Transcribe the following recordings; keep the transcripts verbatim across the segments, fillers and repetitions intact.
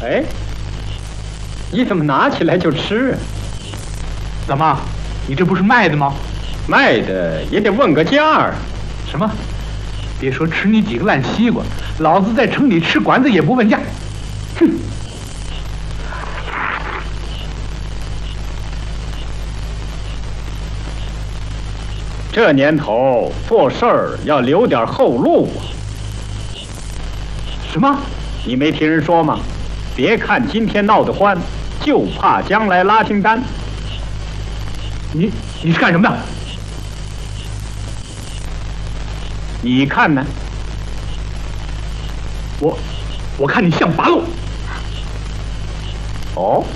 哎，你怎么拿起来就吃啊？ 怎么，你这不是卖的吗？ 卖的也得问个价儿。 什么？别说吃你几个烂西瓜，老子在城里吃馆子也不问价。哼！ 这年头做事儿要留点后路啊。 什么？ 你没听人说吗？别看今天闹得欢，就怕将来拉清单。 你你是干什么的？ 你看呢？ 我我看你像八路。 哦，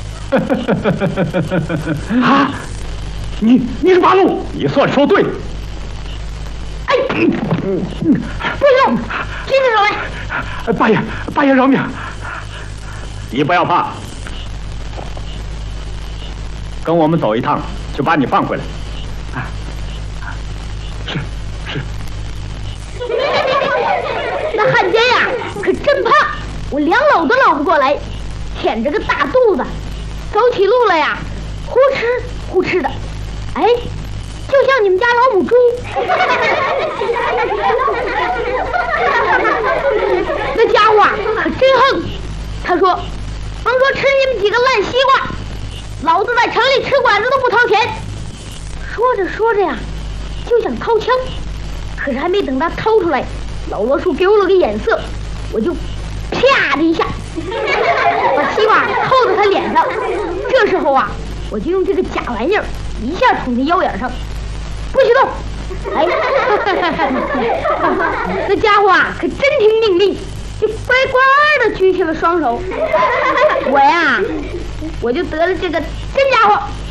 啊，你你是八路， 你算说对了。 哎，嗯嗯嗯，不行，停止手来！八爷，八爷饶命！ 你不要怕，跟我们走一趟，就把你放回来。 啊，是是。 那汉奸呀，可真胖，我两搂都搂不过来，舔着个大肚子，走起路来呀，呼哧呼哧的，哎，就像你们家老母猪。那家伙啊，可真横。他说：“甭说吃你们几个烂西瓜，老子在城里吃馆子都不掏钱。”说着说着呀，就想掏枪，可是还没等他掏出来，老罗叔给我了个眼色，我就啪的一下把西瓜扣在他脸上。这时候啊，我就用这个假玩意儿一下捅他腰眼上，不许动！哎，那家伙啊，可真听命令，就乖乖的举起了双手。我呀，我就得了这个真家伙